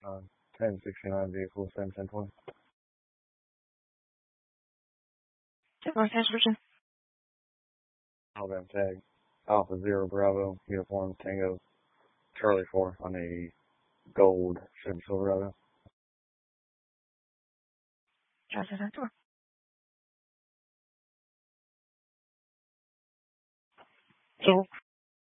1069 vehicle 71020. Transportation. Alabama tag. Alpha Zero Bravo, uniform Tango Charlie 4 on a gold Chevy Silverado. Transportation. So